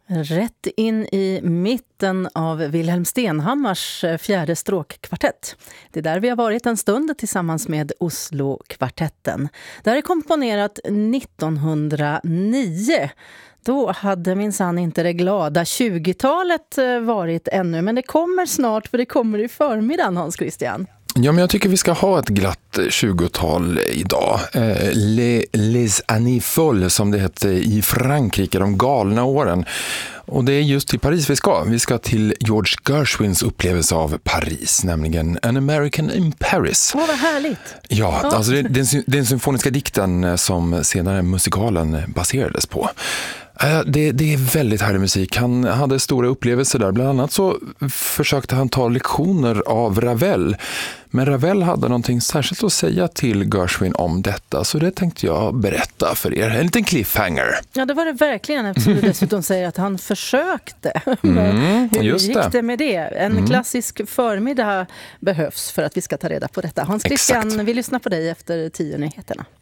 Rätt in i mitten av Wilhelm Stenhammars fjärde stråkkvartett. Det är där vi har varit en stund tillsammans med Oslo-kvartetten. Det här är komponerat 1909. Då hade minsann inte det glada 20-talet varit ännu, men det kommer snart, för det kommer i förmiddagen, Hans Christian. Ja, men jag tycker vi ska ha ett glatt 20-tal idag. Les années folles, som det hette i Frankrike, de galna åren. Och det är just till Paris vi ska. Vi ska till George Gershwins upplevelse av Paris, nämligen An American in Paris. Åh, vad härligt! Ja, alltså den symfoniska dikten som senare musikalen baserades på. Det är väldigt härlig musik. Han hade stora upplevelser där. Bland annat så försökte han ta lektioner av Ravel. Men Ravel hade någonting särskilt att säga till Gershwin om detta. Så det tänkte jag berätta för er. En liten cliffhanger. Ja, det var det verkligen, eftersom du dessutom säger att han försökte. Hur gick det med det? En klassisk förmiddag behövs för att vi ska ta reda på detta. Hans Christian, vi lyssnar på dig efter 10 nyheterna.